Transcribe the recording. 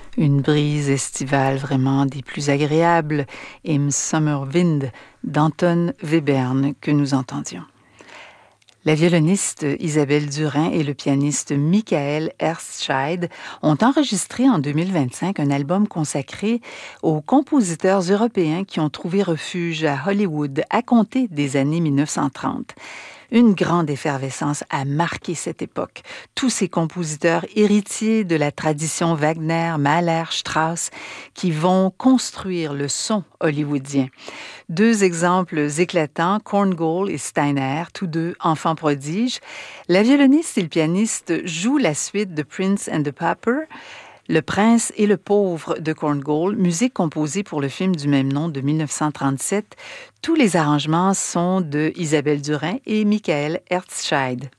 Une brise estivale vraiment des plus agréables, Im Sommerwind d'Anton Webern que nous entendions. La violoniste Isabelle Durin et le pianiste Michael Erstscheid ont enregistré en 2025 un album consacré aux compositeurs européens qui ont trouvé refuge à Hollywood à compter des années 1930. Une grande effervescence a marqué cette époque. Tous ces compositeurs héritiers de la tradition Wagner, Mahler, Strauss, qui vont construire le son hollywoodien. Deux exemples éclatants, Korngold et Steiner, tous deux enfants prodiges. La violoniste et le pianiste jouent la suite de Prince and the Pauper, Le Prince et le Pauvre de Korngold, musique composée pour le film du même nom de 1937. Tous les arrangements sont de Isabelle Durin et Michael Erstscheid.